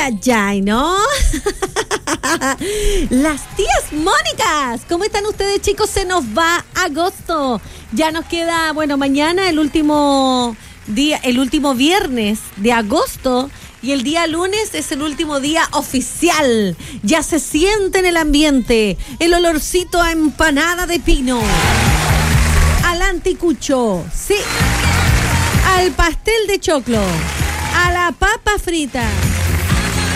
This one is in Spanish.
ay, ¿no? Las tías Mónicas, ¿cómo están ustedes, chicos? Se nos va agosto. Ya nos queda, bueno, mañana el último día, el último viernes de agosto. Y el día lunes es el último día oficial. Ya se siente en el ambiente el olorcito a empanada de pino, al anticucho, sí, al pastel de choclo, a la papa frita,